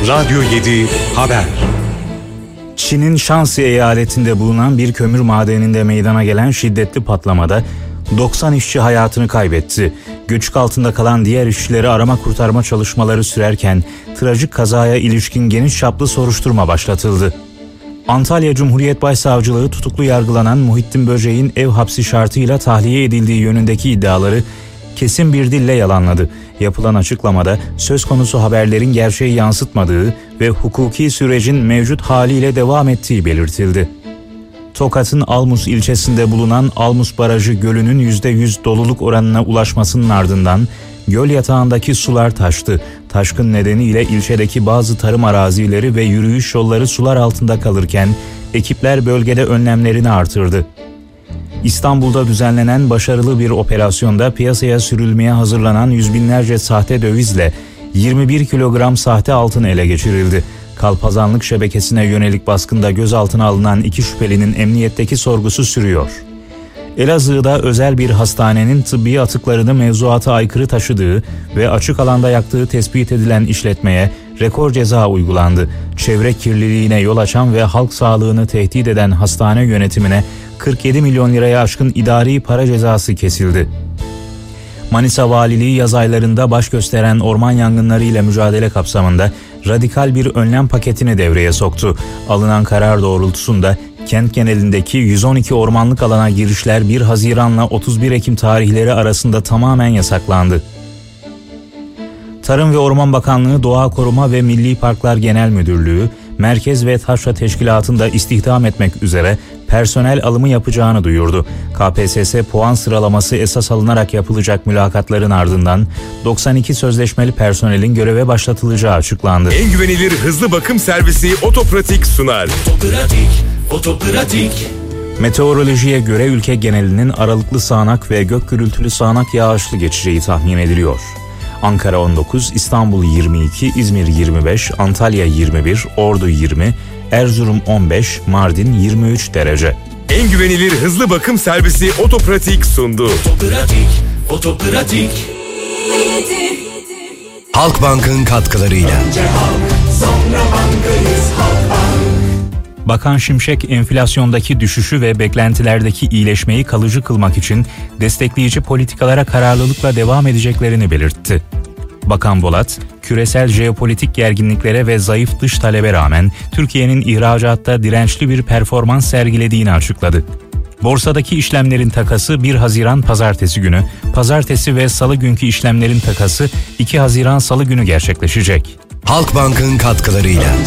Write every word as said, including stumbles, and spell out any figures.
Radyo yedi Haber. Çin'in Shanxi eyaletinde bulunan bir kömür madeninde meydana gelen şiddetli patlamada doksan işçi hayatını kaybetti. Göçük altında kalan diğer işçileri arama kurtarma çalışmaları sürerken trajik kazaya ilişkin geniş çaplı soruşturma başlatıldı. Antalya Cumhuriyet Başsavcılığı tutuklu yargılanan Muhittin Böceğin ev hapsi şartıyla tahliye edildiği yönündeki iddiaları kesin bir dille yalanladı. Yapılan açıklamada söz konusu haberlerin gerçeği yansıtmadığı ve hukuki sürecin mevcut haliyle devam ettiği belirtildi. Tokat'ın Almus ilçesinde bulunan Almus Barajı Gölü'nün yüzde yüz doluluk oranına ulaşmasının ardından göl yatağındaki sular taştı. Taşkın nedeniyle ilçedeki bazı tarım arazileri ve yürüyüş yolları sular altında kalırken ekipler bölgede önlemlerini artırdı. İstanbul'da düzenlenen başarılı bir operasyonda piyasaya sürülmeye hazırlanan yüz binlerce sahte dövizle yirmi bir kilogram sahte altın ele geçirildi. Kalpazanlık şebekesine yönelik baskında gözaltına alınan iki şüphelinin emniyetteki sorgusu sürüyor. Elazığ'da özel bir hastanenin tıbbi atıklarını mevzuata aykırı taşıdığı ve açık alanda yaktığı tespit edilen işletmeye rekor ceza uygulandı. Çevre kirliliğine yol açan ve halk sağlığını tehdit eden hastane yönetimine kırk yedi milyon liraya aşkın idari para cezası kesildi. Manisa Valiliği yaz aylarında baş gösteren orman yangınları ile mücadele kapsamında radikal bir önlem paketini devreye soktu. Alınan karar doğrultusunda kent genelindeki yüz on iki ormanlık alana girişler bir Haziran'la otuz bir Ekim tarihleri arasında tamamen yasaklandı. Tarım ve Orman Bakanlığı Doğa Koruma ve Milli Parklar Genel Müdürlüğü, Merkez ve Taşra Teşkilatı'nda istihdam etmek üzere personel alımı yapacağını duyurdu. K P S S puan sıralaması esas alınarak yapılacak mülakatların ardından doksan iki sözleşmeli personelin göreve başlatılacağı açıklandı. En güvenilir hızlı bakım servisi Otopratik sunar. Otopratik, Otopratik. Meteorolojiye göre ülke genelinin aralıklı sağanak ve gök gürültülü sağanak yağışlı geçeceği tahmin ediliyor. Ankara on dokuz, İstanbul yirmi iki, İzmir yirmi beş, Antalya yirmi bir, Ordu yirmi, Erzurum on beş, Mardin yirmi üç derece. En güvenilir hızlı bakım servisi Otopratik sundu. Otopratik, Otopratik. Halkbank'ın katkılarıyla. Önce halk, sonra bankayız, Halkbank. Bakan Şimşek, enflasyondaki düşüşü ve beklentilerdeki iyileşmeyi kalıcı kılmak için destekleyici politikalara kararlılıkla devam edeceklerini belirtti. Bakan Bolat, küresel jeopolitik gerginliklere ve zayıf dış talebe rağmen Türkiye'nin ihracatta dirençli bir performans sergilediğini açıkladı. Borsadaki işlemlerin takası bir Haziran Pazartesi günü, Pazartesi ve Salı günkü işlemlerin takası iki Haziran Salı günü gerçekleşecek. Halkbank'ın katkılarıyla.